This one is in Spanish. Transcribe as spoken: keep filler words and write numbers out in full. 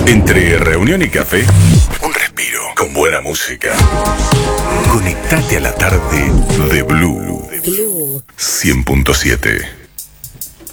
Entre reunión y café, un respiro con buena música. Conectate a la tarde de Blue cien punto siete.